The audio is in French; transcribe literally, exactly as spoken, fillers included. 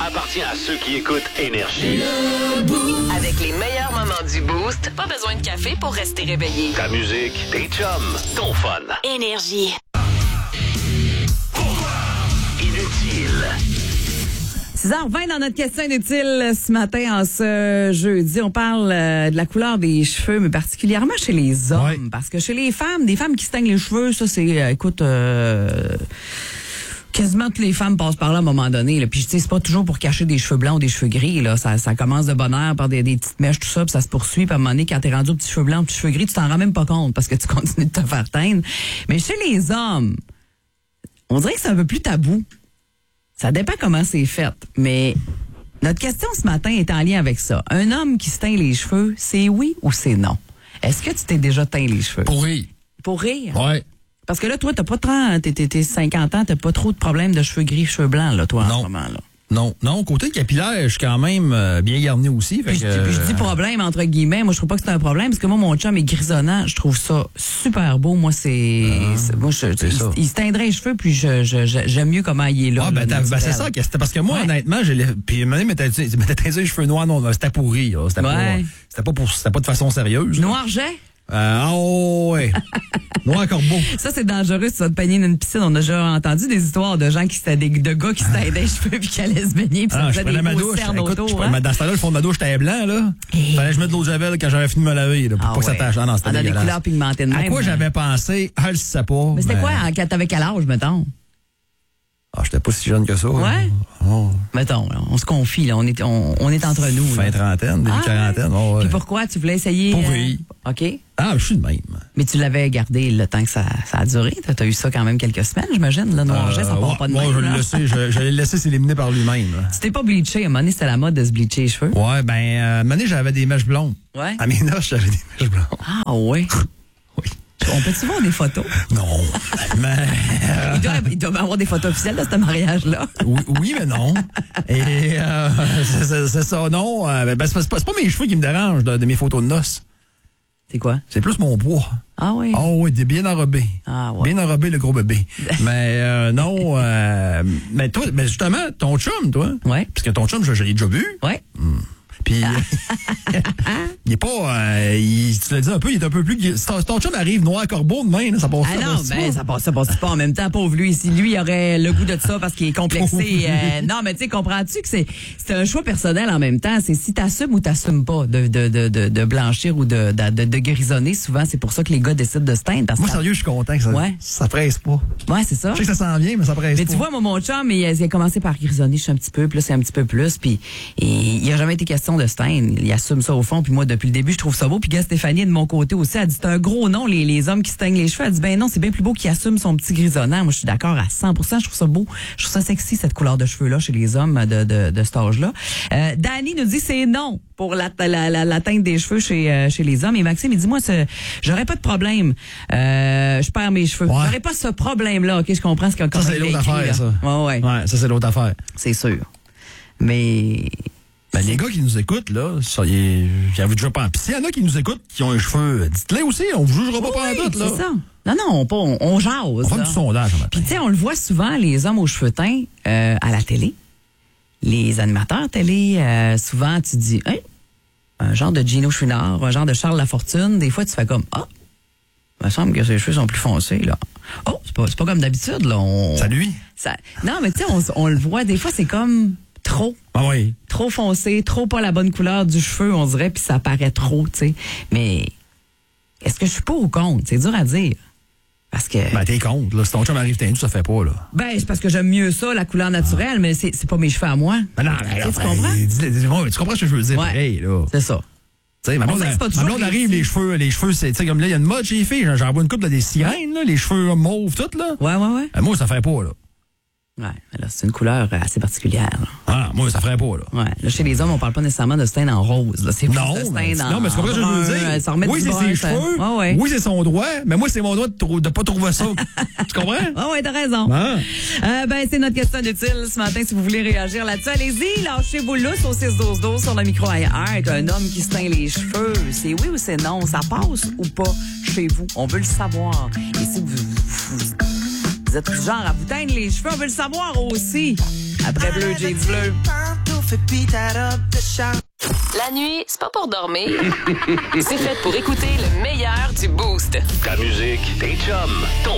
appartient à ceux qui écoutent Énergie. Avec les meilleurs moments du Boost, pas besoin de café pour rester réveillé. Ta musique, tes chums, ton fun. Énergie. Inutile. six heures vingt dans notre question inutile ce matin, en ce jeudi. On parle euh, de la couleur des cheveux, mais particulièrement chez les hommes. Ouais. Parce que chez les femmes, des femmes qui se teignent les cheveux, ça c'est, euh, écoute... Euh, quasiment toutes les femmes passent par là à un moment donné. Là. Puis, tu sais, c'est pas toujours pour cacher des cheveux blancs ou des cheveux gris. Là. Ça, ça commence de bonne heure par des, des petites mèches, tout ça, puis ça se poursuit. Puis, à un moment donné, quand t'es rendu aux petits cheveux blancs, aux petits cheveux gris, tu t'en rends même pas compte parce que tu continues de te faire teindre. Mais chez les hommes, on dirait que c'est un peu plus tabou. Ça dépend comment c'est fait. Mais notre question ce matin est en lien avec ça. Un homme qui se teint les cheveux, c'est oui ou c'est non? Est-ce que tu t'es déjà teint les cheveux? Pour rire. Pour rire? Ouais. Parce que là, toi, t'as pas trente, t'es, t'es, t'es cinquante ans, t'as pas trop de problèmes de cheveux gris, cheveux blancs, là, toi, Non. en ce moment, là. Non, non, côté capillaire, je suis quand même euh, bien garni aussi. Fait Puis, que, je, puis je dis euh, problème, entre guillemets. Moi, je trouve pas que c'est un problème, parce que moi, mon chum est grisonnant. Je trouve ça super beau. Moi, c'est... Ah, c'est- moi, je, c'est il, ça. il se teindrait les cheveux, puis je, je, je- j'aime mieux comment il est là. Ah, là, ben, t'as- ben, naturel. c'est ça, que c'était parce que moi, Ouais. honnêtement, j'ai les- puis même m'était teint les cheveux noirs, non, c'était pour rire. C'était pas, Ouais. c'était pas pour, c'était pas de façon sérieuse. là. Noir-jet? Euh, oh, ouais. Noir corbeau. Ça, c'est dangereux si tu vas te baigner dans une piscine. On a déjà entendu des histoires de gens qui se teignaient- de gars qui se teignaient les cheveux puis qui allaient se baigner puis ça Ah, je faisait prenais des ma grosses douche. cernes Écoute, autour. je prenais hein? ma- dans ce temps-là, le fond de ma douche était blanc, là. Fallait que je mette de l'eau de javel quand j'avais fini de me laver, là, pour Ah pas que ça ouais. tâche. Ah, non, c'était On a des dégueulasse. couleurs pigmentées de À même. quoi j'avais pensé? Ah, je sais pas. Mais c'était ben- quoi, en- quand t'avais quel âge, mettons? Ah, j'étais pas si jeune que ça. Ouais? Oh. Mettons, là, on se confie, là, on est, on, on est entre nous. Fin là. trentaine, début Ah, quarantaine. oh, ouais. Puis pourquoi tu voulais essayer? Pour euh, rire. OK. Ah, je suis de même. Mais tu l'avais gardé le temps que ça, ça a duré. Tu as eu ça quand même quelques semaines, j'imagine. Le noir-jet, ça part ouais, pas de moi, même. je là. l'ai laissé, je, je l'ai laissé s'éliminer par lui-même. là. Tu t'es pas bleaché. À un moment donné, c'était la mode de se bleacher les cheveux. Ouais, ben, euh, à un moment donné, j'avais des mèches blondes. Ouais. À mes noces, j'avais des mèches blondes. Ah, ouais. Oui. On peut-tu voir des photos? Non. mais. euh, Il doit, il doit avoir des photos officielles de ce mariage-là. oui, oui, mais non. Et euh, c'est, c'est- c'est ça, non. euh, ben, c'est, pas, c'est pas- c'est pas mes cheveux qui me dérangent de, de mes photos de noces. C'est quoi? C'est plus mon poids. Ah, oui. Oh oui, t'es bien enrobé. Ah, ouais. Bien enrobé, le gros bébé. mais euh, non, euh, mais toi, mais justement, ton chum, toi. Ouais. Parce que ton chum, je, je l'ai déjà vu. Ouais. Puis, il est pas, euh, il, tu l'as dit un peu, il est un peu plus, si ton, si ton chum arrive noir corbeau demain, là, ça passe Ah ça non, passe ben pas. ça passe, ça passe pas en même temps, pauvre lui. Si lui il aurait le goût de ça parce qu'il est complexé, euh, non, mais tu sais, comprends-tu que c'est c'est un choix personnel en même temps. C'est si t'assumes ou t'assumes pas de de, de, de, de blanchir ou de, de, de, de grisonner. Souvent, c'est pour ça que les gars décident de se teindre. Parce Moi, que sérieux, je suis content que ça, Ouais. ça presse pas. ouais, c'est ça. Je sais que ça s'en vient, mais ça presse Mais pas. tu vois, moi, mon chum, il a, il a commencé par grisonner, je suis un petit peu, puis là, c'est un petit peu plus, puis et il a jamais été question de se teindre. Il assume ça au fond, puis moi, depuis le début, je trouve ça beau. Puis gars, Stéphanie, de mon côté aussi, elle dit, c'est un gros nom, les, les hommes qui se teignent les cheveux. Elle dit, ben non, c'est bien plus beau qu'il assume son petit grisonnant. Moi, je suis d'accord à cent pour cent, je trouve ça beau. Je trouve ça sexy, cette couleur de cheveux-là, chez les hommes de, de, de cet âge-là. Euh, Danny nous dit, c'est non pour la, la, la, la teinte des cheveux chez, euh, chez les hommes. Et Maxime, il dit, moi, c'est- j'aurais pas de problème. Euh, je perds mes cheveux. Ouais. J'aurais pas ce problème-là. OK, je comprends ce qu'il Ça, c'est l'autre affaire, ça. Ouais, ouais. Ouais, ça, c'est l'autre affaire. C'est sûr. Mais. Ben, les gars qui nous écoutent, là, ça, y j'avoue déjà pas. Puis s'il y en a qui nous écoutent, qui ont les cheveux, dites-les aussi, on vous jugera pas Oui, pendant tout, là. c'est ça. Non, non, on, pas- on, on jase. On fait là. du sondage, en Puis, tu sais, on le voit souvent, les hommes aux cheveux teints euh, à la télé. Les animateurs télé, euh, souvent, tu dis, hey, un genre de Gino Chouinard, un genre de Charles Lafortune. Des fois, tu fais comme, ah, il me semble que ses cheveux sont plus foncés, là. Oh, c'est pas, c'est pas comme d'habitude, là. On, Salut. ça, non, mais tu sais, on, on le voit, des fois, c'est comme trop. Ah oui. Trop foncé, trop pas la bonne couleur du cheveu, on dirait, puis ça paraît trop, tu sais. Mais est-ce que je suis pas au compte? C'est dur à dire. Parce que. Ben, t'es contre, là. Si ton chum arrive tendu, ça fait pas, là. Ben, c'est parce que j'aime mieux ça, la couleur naturelle, mais c'est, c'est pas mes cheveux à moi. Ben non, Tu sais, ben, tu comprends? dis- dis- dis- ouais, tu comprends ce que je veux dire, Ouais. pareil, là. C'est ça. Tu sais, ma On blonde, dirait que c'est pas ma toujours blonde arrive, réussi. les cheveux, les cheveux, c'est, tu sais, comme là, il y a une mode chez les filles, j'en- j'en vois une couple de des sirènes, là, les cheveux mauves, tout, là. Ouais, ouais, ouais. Ben, moi, ça ferait pas, là. Ouais, mais là, c'est une couleur euh, assez particulière. là. Ah, moi, ça ferait pas, là. Ouais. Là, chez les hommes, on parle pas nécessairement de se teindre en rose. Là. C'est plus Non, de se mais, teindre en non, mais c'est pas ça que je veux brun, dire. ça remet Oui, du c'est brun, ses ça- cheveux. Ouais, ouais. Oui, c'est son droit, mais moi, c'est mon droit de, trou- de pas trouver ça. Tu comprends? Ah ouais, t'as raison. Ah. Euh, ben, c'est notre question utile ce matin. Si vous voulez réagir là-dessus, allez-y, lâchez-vous lousse au six douze douze sur le micro ailleurs. Un homme qui se teint les cheveux, c'est oui ou c'est non? Ça passe ou pas chez vous? On veut le savoir. Et si vous, vous, vous êtes du genre à vous teindre les cheveux, on veut le savoir aussi. Après Bleu, James Bleu. La nuit, c'est pas pour dormir. C'est fait pour écouter le meilleur du Boost. Ta musique, tes chums, ton